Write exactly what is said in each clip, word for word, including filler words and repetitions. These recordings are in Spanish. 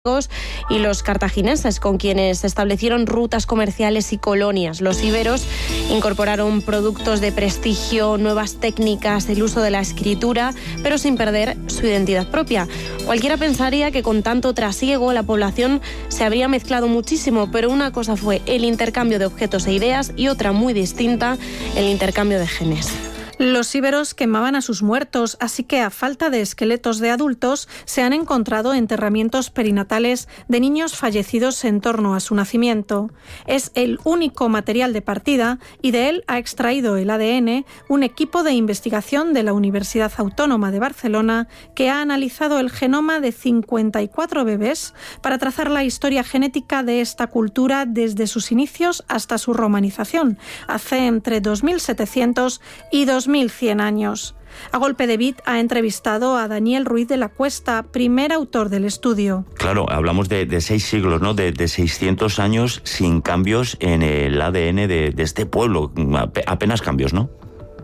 y los cartagineses, con quienes establecieron rutas comerciales y colonias. Los íberos incorporaron productos de prestigio, nuevas técnicas, el uso de la escritura, pero sin perder su identidad propia. Cualquiera pensaría que con tanto trasiego la población se habría mezclado muchísimo, pero una cosa fue el intercambio de objetos e ideas y otra muy distinta, el intercambio de genes. Los íberos quemaban a sus muertos, así que a falta de esqueletos de adultos se han encontrado enterramientos perinatales de niños fallecidos en torno a su nacimiento. Es el único material de partida y de él ha extraído el A D N un equipo de investigación de la Universidad Autónoma de Barcelona que ha analizado el genoma de cincuenta y cuatro bebés para trazar la historia genética de esta cultura desde sus inicios hasta su romanización, hace entre dos mil setecientos y dos mil cien años. A golpe de bit ha entrevistado a Daniel Ruiz de la Cuesta, primer autor del estudio. Claro, hablamos de, de seis siglos, ¿no? De, de seiscientos años sin cambios en el A D N de, de este pueblo. Apenas cambios, ¿no?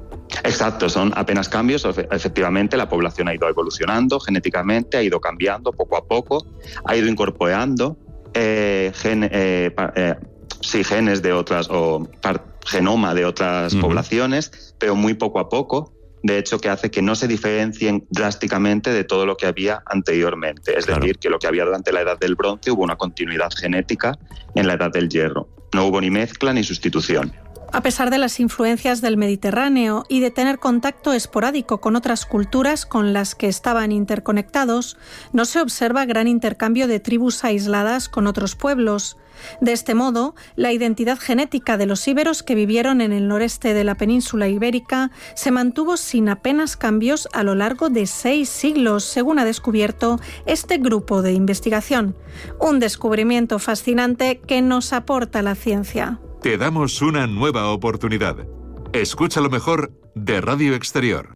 Exacto, son apenas cambios. Efectivamente, la población ha ido evolucionando genéticamente, ha ido cambiando poco a poco, ha ido incorporando eh, gen, eh, eh, sí, genes de otras o par, genoma de otras uh-huh. poblaciones, pero muy poco a poco, de hecho, que hace que no se diferencien drásticamente de todo lo que había anteriormente. Es claro. decir, que lo que había durante la Edad del Bronce hubo una continuidad genética en la Edad del Hierro. No hubo ni mezcla ni sustitución. A pesar de las influencias del Mediterráneo y de tener contacto esporádico con otras culturas con las que estaban interconectados, no se observa gran intercambio de tribus aisladas con otros pueblos. De este modo, la identidad genética de los íberos que vivieron en el noreste de la península ibérica se mantuvo sin apenas cambios a lo largo de seis siglos, según ha descubierto este grupo de investigación. Un descubrimiento fascinante que nos aporta la ciencia. Te damos una nueva oportunidad. Escucha lo mejor de Radio Exterior.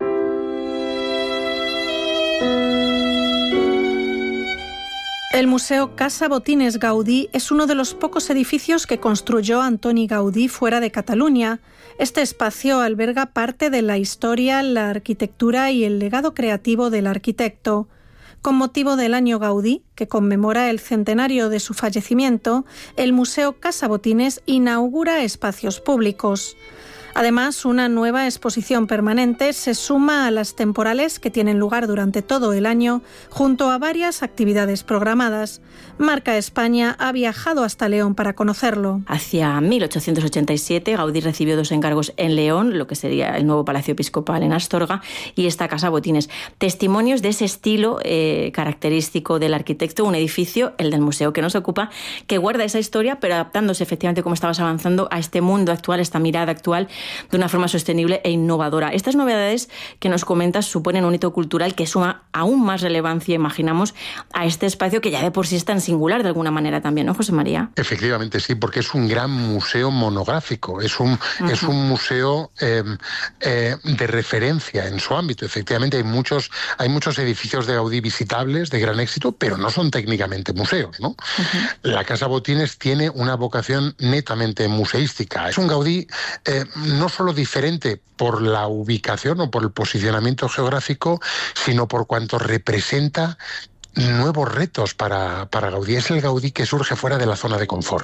El Museo Casa Botines Gaudí es uno de los pocos edificios que construyó Antoni Gaudí fuera de Cataluña. Este espacio alberga parte de la historia, la arquitectura y el legado creativo del arquitecto. Con motivo del Año Gaudí, que conmemora el centenario de su fallecimiento, el Museo Casa Botines inaugura espacios públicos. Además, una nueva exposición permanente se suma a las temporales que tienen lugar durante todo el año, junto a varias actividades programadas. Marca España ha viajado hasta León para conocerlo. Hacia mil ochocientos ochenta y siete, Gaudí recibió dos encargos en León, lo que sería el nuevo Palacio Episcopal en Astorga, y esta Casa Botines. Testimonios de ese estilo eh, característico del arquitecto, un edificio, el del museo que nos ocupa, que guarda esa historia, pero adaptándose efectivamente, como estabas avanzando, a este mundo actual, esta mirada actual, de una forma sostenible e innovadora. Estas novedades que nos comentas suponen un hito cultural que suma aún más relevancia, imaginamos, a este espacio que ya de por sí es tan singular de alguna manera también, ¿no, José María? Efectivamente, sí, porque es un gran museo monográfico, es un, uh-huh. es un museo eh, eh, de referencia en su ámbito. Efectivamente, hay muchos, hay muchos edificios de Gaudí visitables, de gran éxito, pero no son técnicamente museos, ¿no? Uh-huh. La Casa Botines tiene una vocación netamente museística. Es un Gaudí eh, no solo diferente por la ubicación o por el posicionamiento geográfico, sino por cuanto representa nuevos retos para, para Gaudí. Es el Gaudí que surge fuera de la zona de confort.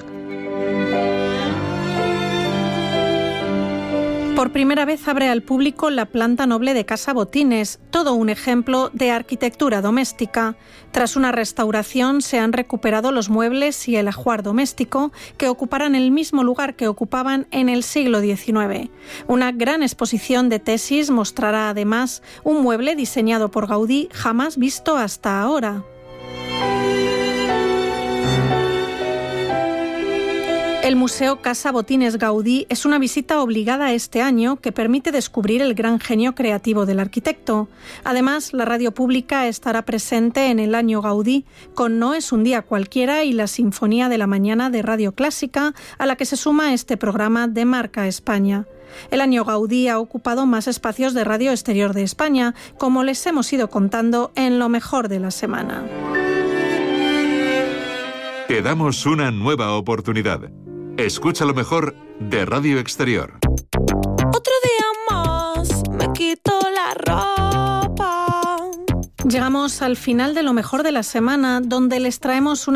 Por primera vez abre al público la planta noble de Casa Botines, todo un ejemplo de arquitectura doméstica. Tras una restauración se han recuperado los muebles y el ajuar doméstico que ocuparán el mismo lugar que ocupaban en el siglo diecinueve. Una gran exposición de tesis mostrará además un mueble diseñado por Gaudí jamás visto hasta ahora. El Museo Casa Botines Gaudí es una visita obligada este año que permite descubrir el gran genio creativo del arquitecto. Además, la radio pública estará presente en el Año Gaudí con No es un día cualquiera y la Sinfonía de la Mañana de Radio Clásica, a la que se suma este programa de Marca España. El Año Gaudí ha ocupado más espacios de Radio Exterior de España, como les hemos ido contando en lo mejor de la semana. Te damos una nueva oportunidad. Escucha lo mejor de Radio Exterior. Otro día más me quito la ropa. Llegamos llegamos al final de lo mejor de la semana, donde les traemos una